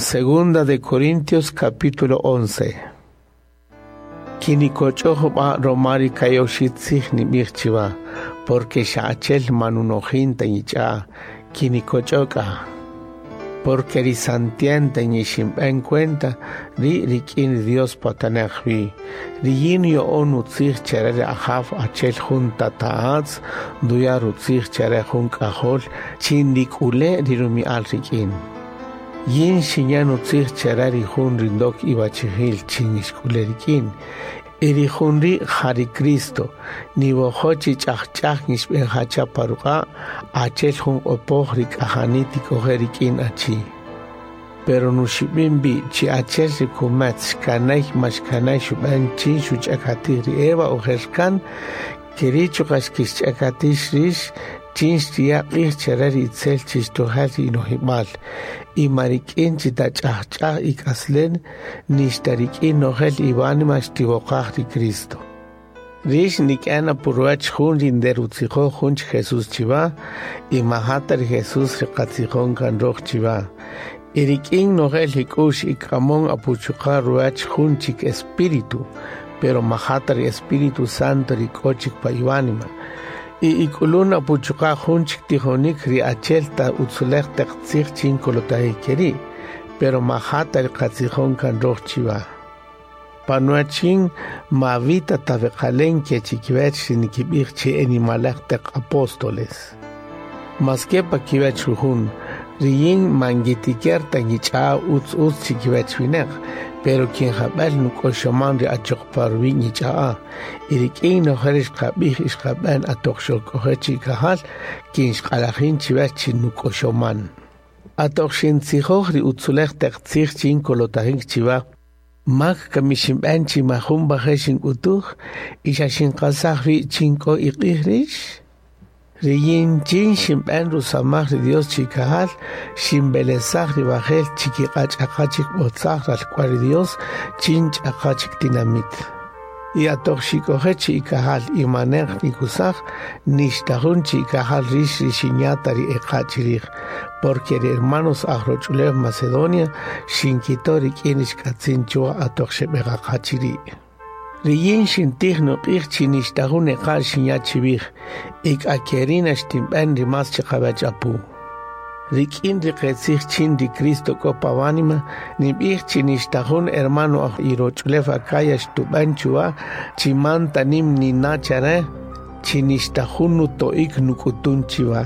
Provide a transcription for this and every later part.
Segunda de Corintios capítulo 11. Kinikochoba romari kayoshitsig ni mirchiva, porque shachel manunojinta nicha, kinikochoka. Porque risantiente ni shimben cuenta, rikin Dios patanachvi, rinyo onutzig cherere ahaf achel junta taats, duyarutzig chere junkahol, chindikule rirumi al rikin. Yin shinyanutzig cherari hun rindok ibachihil chinishkulerikin. Iri hunri Hari Cristo, ni bohochi chachach nishben hacha paruka, achel hun opohri kahaniti koherikin achi. Pero nushibimbi chi achel rikumats kanay mashkanay shuban chin shuchakatiri eva oherkan, kirichukas kishakatish rish, chinchtia cherari itzel chistohali nohimal. Y marikin chitachachach ikaslen nishtarikin nohel ibanimach tibokahri Cristo. Rish nikana purwach hun rinderutzijo hunch Jesús chiva, y mahatar Jesús rekatzijón kanroch chiva. Irikin nohel hikush ikamon apuchuka ruach hunchik espíritu, pero mahatar Espíritu Santo rikochik pa ibanima. Y ikuluna puchuka hunchik tijonik ri achelta utzulek tektzig chinkolotahi keri, pero mahata el katzijón kan rochiva. Panuachin mavita tabekalen que chiquivech sinikibich chi animalek tek apóstoles. Maskepa kivech ruhun, riyin mangitiker tangicha utz chiquivech vinek, pero quien jabal nukoshaman ri achokparwi nicha irikin no herish kabih ishkaban atoksho kohechi kahal quien shkalachin chivachi nukoshaman atokshin tsihohri utzulech tektzig chin kolotahin chiva mak kamishimban chimahum baheshin utuh ishashin kasahri chinko iqihrish Riyin chin shimban rusamah Dios chikahal shimbelesah ribajel chikiqach akachik botzah ralkwari Dios chin akachik dinamit. Y atoxikoje chikahal imanech nikusah nishtahun chikahal rish rishinyatari ekachirich, porque hermanos ahrochulev Macedonia shinkitori kinish katzinchua atoxebegakachiri. Riyin shintih no ich chinishtahun ekal shinyachibich, ik akerina shtimben rimas chikabachapu. Rikin riketzich chin di Cristo copavanima, nibich chinishtahun hermano irochulev akaya shtubanchua, chimanta nim ninachare, chinishtahun nutoik nukutunchiva.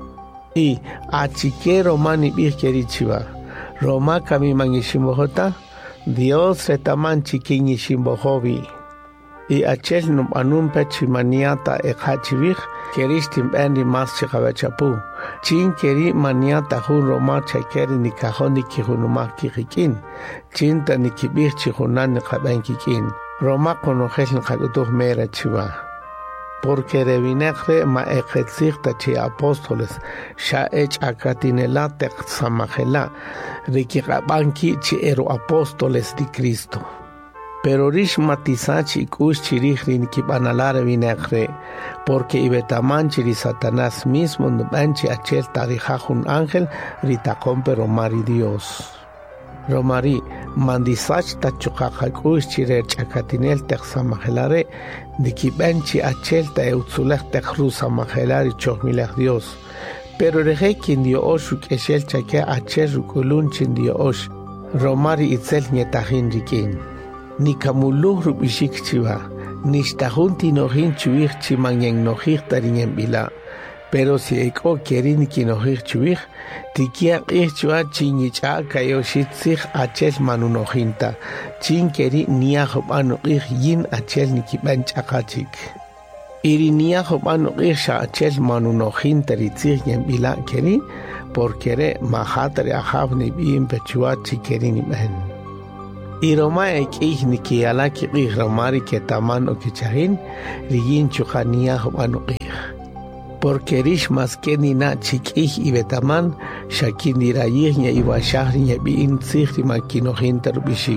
Y achikero manibich kerichiva. Roma kami mangishimohota, Dios retaman chikinyishimbohovi. Y achel num anum pechimaniata ekachivich, kerishtim endi mas chikabachapu. Chin keri maniata hun roma chakeri nikahoni kihunuma kihikin. Chinta nikibich chihunan nikaben kikin. Roma konojel nikagutuh mera chiva. Porque revinegre ma ejetzigta chi apóstoles, sha ech akatinela texamajela, rikigabanki chi ero apóstoles di Cristo. Pero rish matizachi kush chirihrin kibanalare vinegre, porque ibetaman chiri Satanás mismo nubanchi achel tarijajun ángel ritacompe romari Dios. Romari mandisach tachukaja kush chirer chakatinel texamajelare, dikibanchi achel ta eutzulech texrusamajelari chohmilech Dios. Pero rejekin Dios eshel chake achel rukulunchin Dios, romari itzel nietahin rikin. Nikamuluh rubishik chiva, nishtahun tinohin chuich chimanyen nojich tarinyen bila. Pero si eko kerin kinojich chuich, tikiak ich chua chinyicha kayoshitsich achel manunojinta, chin keri niahoban ich yin achel nikiban chakachik. Iri niahoban ich sha achel manunojinta ritzich yen bila keri, por kere mahatare ahavni bim pechua chikerin imen. Y Roma ekih nikiala ki romari que taman o kichahin, riyin chukania humanuqih. Porque rish mas que ni na chikih y betaman, shakin dirayih nya iwashahri nya biin tzihri makinohin terbishik.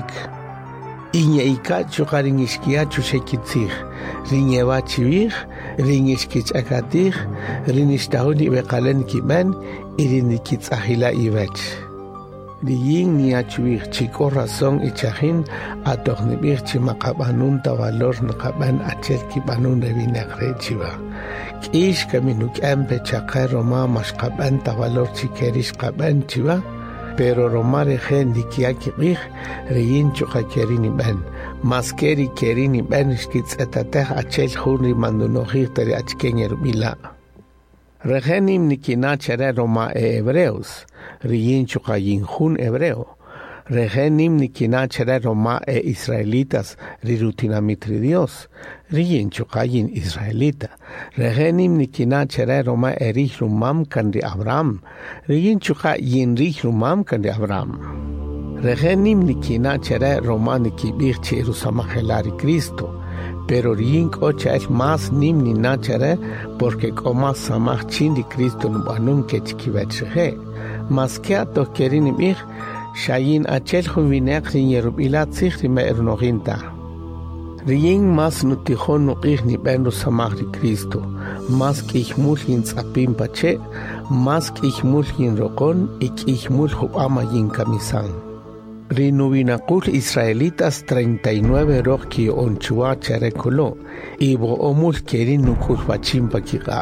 Inya ika chukarin ishkia chushekitzih, rinyeva chivih, rinishkich akatih, rinishtahuni bekalen kiman, irinikitz ahila iwech. Riyin ni achwih chico razón y chahin atohnibih chimakabanun valor nakaban achel kibanun revinagre chiva. Kish kaminuk empe chaqe Roma mashkaban valor chikerish kaban chiva. Pero romare gen dikiaki bih riyin chuka kerini ben. Maskeri kerini ben shkitz etateh achel hurri mandunohir teri achkenger bila. Regenim nikina chere Roma hebreos, riyin chuka yinjun hebreo. Regenim nikina chere Roma israelitas, rirutinamitri Dios, riyin chuka yin israelita. Regenim nikina chere Roma erich rumam kandi Abraham, riyin chuka yin rich rumam kandi Abraham. Regenim nikina chere Roma nikibich cherusamachelari Cristo. Pero riyin kocha es más nim ni nachare porque como samach chindi Cristo nubanun que chikivetche. Mas que ato kerini bih shayin achel juvinek rin yerubilat sikhri me ernoginta. Riyin mas nutihon nuqih ni benru samach ri Cristo. Mas que ihmul yin zapim pache, mas que ihmul yin rokon y que ihmul hubama yin kamisan. Rinuvinakul israelitas 39 roki onchua charekolo, ibo omul kerin nukul fachimpa kika.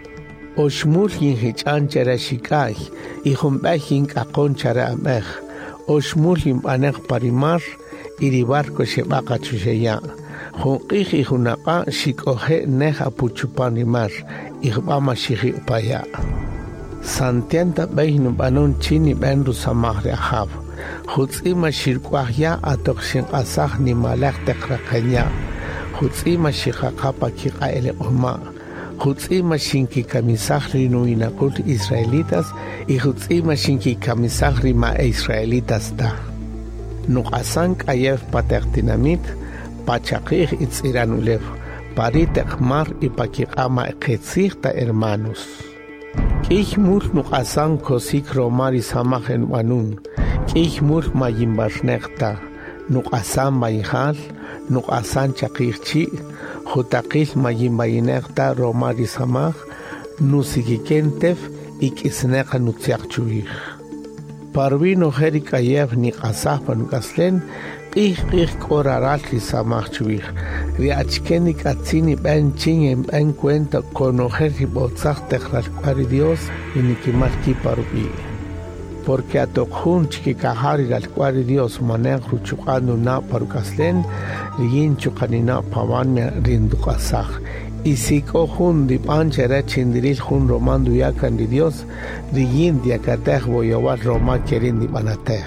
Oshmul yin hichan chara shikaj, ihumbaj yin kakon chara amej, oshmul yin baneg parimar, iribarko shebaka chusheya. Hunkij ihunapa shikoje neja puchupanimar, ihbama shiji upaya. Santianta bejnu banon chini benru samahre ahab. Hutzima shirkwahya atokshin asah ni malak tekrakanya. Hutzima shikakapa kika ele oma. Hutzima shinki kamisahri nuinakut israelitas y hutzima shinki kamisahri ma israelitas da. Nukasan kayef patertinamit, pachakih itziranulev, paritek mar y pakikama eketzirta hermanos. Ich mur nukasan kosik romari samajen wanun. Ich mur mayimbarnekta, nukasan mayhal, nukasan chakirchi, hutakil mayimbayinekta romari samaj, nusikikentef ikisneka nutsiakchuich. Parvino herikayev ni kasahpan kaslen, ich koraral li samachchuich. Riachkeni katsini ben chingen ben cuenta conocer y bozach techralpar Dios y nikimarki parvi. Porque a tokhun chikikahari al cual Dios manek ruchukando na parukaslen, riyin chukanina pavanya rindukasach. Y si kohun di panchere chindiril hun romando yakan di Dios, riyin diakatech boyawal roma kerin di banatech.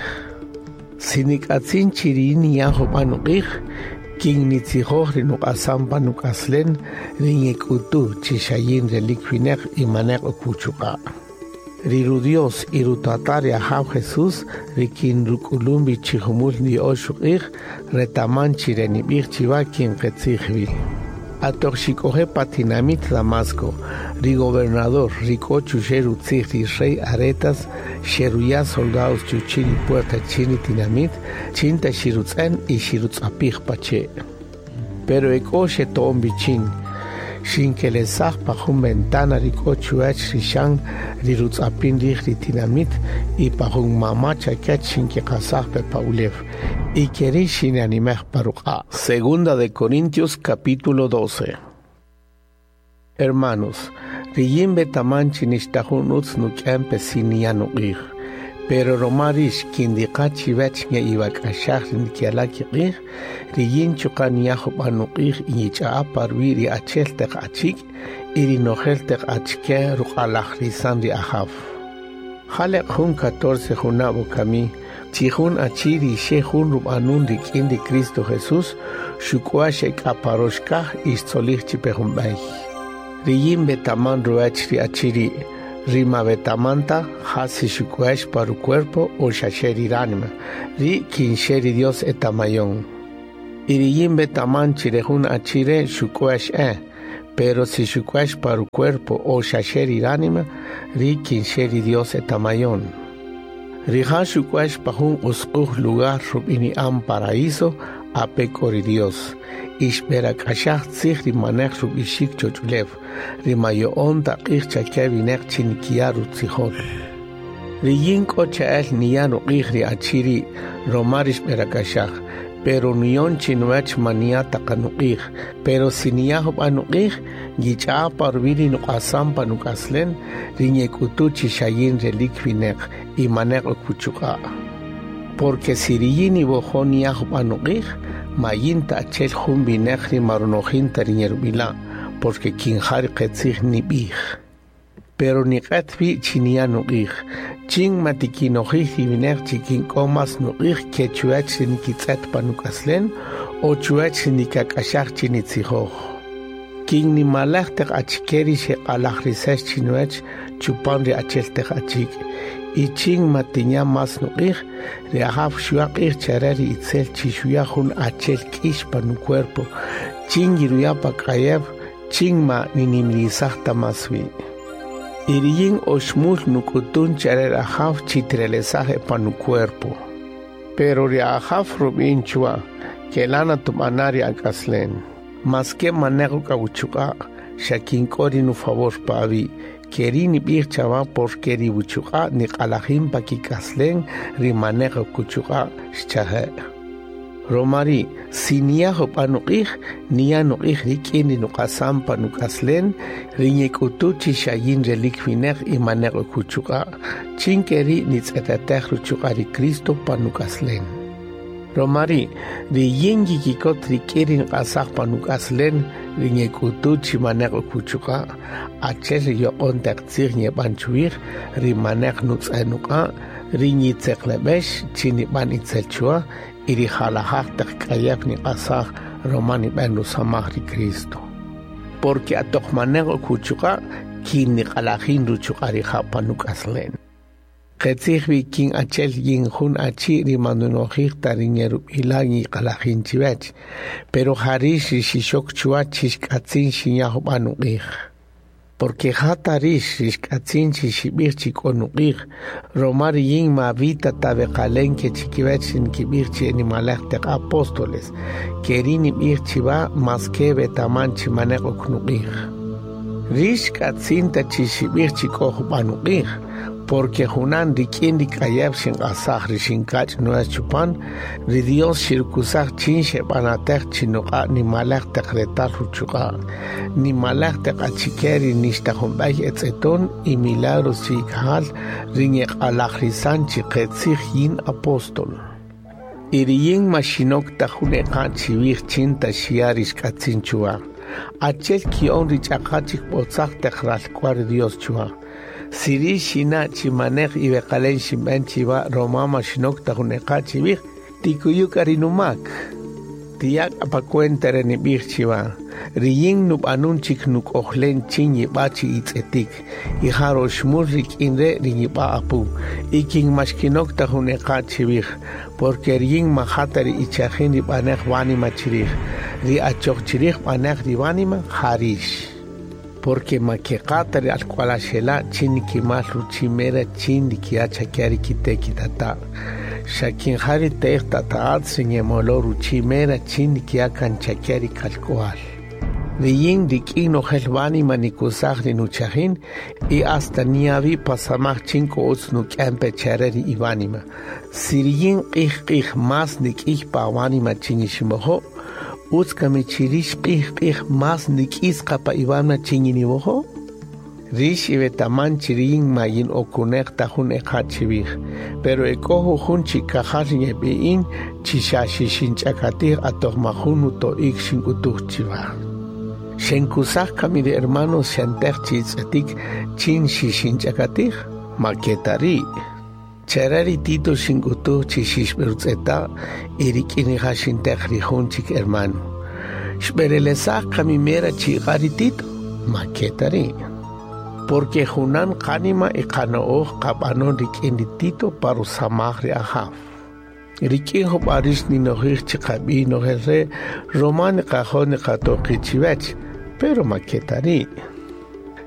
Sinikatsin chirin yaho panukich, king nitzihoch rinukasam panukaslen, rinyekutu chishayin relikvinek y manek okuchuka. Riru Dios y rutatari ahab Jesús, rikin rukulumbi chihumul ni oshukich, retaman chirenibich chivakin ketzichvi. Atoxikoje patinamit Damasco, rigobernador, ricochu sheru tzihri rey aretas, sheruya soldados chuchini puerta chini tinamit, chinta shirutzen y shirutzapich pache. Pero ekoshe tombichin, shin que le sah pajun ventana ricochu ech rishan rirutzapin rihri tinamit y pajun mamacha kechin que kasah pe paulev. Y kerishin animeh paruka. Segunda de Corintios capítulo 12. Hermanos, riyim betamanchi nishtahun utz nukem pesiniano ir. Pero romarish kindikachi vechnya ibakashah nikialaki ir, riyin chukan yahub anukir icha parviri acheltek achik, irinoheltek achke rukalahrisan ri ahaf. Halek hun 14 junabo kami, Chihun achiri shehun rubanun rikin de Cristo Jesús, shukwashe kaparoshkah istzolich chipehumbai. Riyim betaman ruachri achiri, rima betamanta, hasi shukwash paru cuerpo o shasheri ranima, ri kinsheri Dios etamayon. Iriyim betaman chirehun achire shukwash pero si shukwash paru cuerpo o shasheri ranima, ri kinsheri Dios etamayon. Rihash ukwash pahun uskuh lugar rubini am paraíso a pecori Dios. Ishberak ashach tzich rimanech rubishik chochulev. Rimayo onda ich chakevinek chinikiaru tzichol. Riyin kocha el niano igri achiri romarish berakashach, pero nion chinuach maniata kanuqig, pero siniyahob anuqig, gicha parviri nuqasam panukaslen, riñekutuchi shayin relikvinek, y manek okuchuka. Porque siriyin y bojon yahob anuqig, mayinta achel jumbinekri marunojinta riñerbila, porque kinjari qetzig nibig. Pero ni qatbi chinia nuqig, ching matikinojig ribinek chikin komas nuqig que chuach nikitzat panukaslen, o chuach nikakashach chinitzijoj. King ni malachtek achikeri she alachrisesh chinuach chupan acheltek achik. Y ching matinya mas nuqig, reahaf shuaqig charari itzel chishuyahun achel kish panu cuerpo, ching iruyapa kayev, ching ma ninimlizahta masvi. Iriyin oshmul nukutun charer ahaf chitrelesaje panu cuerpo. Pero reahaf rubinchua, que lana tumanari akaslen. Mas que manego kauchuka, shakin kori nu favor pavi, kerini birchava porque ribuchuka ni kalahim pakikaslen rimanego kuchuka shahe. Romari, siniyaho panuqig, niyanuqig rikini nuqasam panukaslen, riñekutuchi shayin relikvinek imanego kuchuka, chinkeri nitzetatech ruchukari Cristo panukaslen. Romari, riyingi kikot rikirin qasaq panukaslen, riñekutuchi manego kuchuka, achel yoqon taqtzig ñebanchuig, rimanek nutzenuka, riñitzeqlebesh, chiniban itzelchua, iri halahachtek kayef ni qasaq romani ben lusamahri Cristo. Porque atokmanego kuchuka, kin ni qalajin ruchukari panukaslen. Qetzihbi kin achel yin hun achi rimandunojig tariñeru ilani qalajin chivech, pero harish rishishok chua chishkatzin shiñahob anuqig. Porque hatarish rishkatzin chishibir chikonuqig, romar yin mavita tabekalen que chiquivechin kibirchi animalachtek apóstoles, kerinim irchiva mas que betaman chimanego knuqig. Rishkatzin ta chishibir chikohob anuqig, porque Junan rikin rikayab shin asaj rishinkach nuez chupan, ridios shirkusaj chinshe banatech chinuqa ni malach tekretal ruchuqa, ni malach tekachikeri nishtajumbay etzeton y milagros chikhal riñek alajrisan chiketzig yin apóstol. Iriyin mashinok tajuneqa chivig chinta shiarish katzin chua, achel kion richakachik botzak tekral kwar Dios chua. Siri shina chimanek y bekalen shimben chiva romama shinok tajuneqa chivig tikuyukarinumak. Tiyak apakuentere nibig chiva. Riyin nub anunchik nuk ohlen chin yibachi itzetik. Iharo shmur rikinre riyiba apu. Iking mashkinok tajuneqa chivig. Porque riyin mahatari ichajin ribanek wanima chirig. Ri achok chirig banek ribanima harish. Porque maquecatare al cualashela chiniki maslu chimera chiniki achakari kitekitata. Shakin hari tehtataat sinyemoloru chimera chiniki akan chakari kalkual. Riyin dikino helvani manikusahri nuchahin y hasta niavi pasamach chinko otsnu kempe chereri ivanima. Siriyin qih mas nikih pawanima chinishimoho. Uskami chirish qih mas nikis qapa ivana chinginiwoho? Rish ibetaman chirin mayin okunek tahun ekachibig, pero ekoho hun chikahar yebein chisashishin chakatir atohmahunu to ikshin utuchchiva. Shenkusah kamide hermanos shantech chitzatik chin shishin chakatir maketari. Cherari tito shingutu chishish berutzeta irikini hashin techri hunchik hermano. Shberelesach kamimera chigari tito maketari. Porque Junan kanima y kanooj kabanon rikini tito paru samahri ahaf. Rikin hob arish ni nohir chikabi noherre romani kahone katoki chivech, pero maketari.